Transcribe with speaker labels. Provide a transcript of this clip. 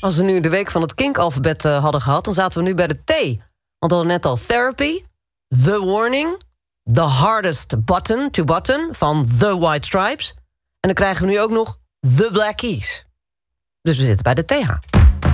Speaker 1: Als we nu de week van het kinkalfabet hadden gehad... dan zaten we nu bij de T. Want we hadden net al Therapy, The Warning... The Hardest Button to Button van The White Stripes... en dan krijgen we nu ook nog The Black Keys. Dus we zitten bij de TH.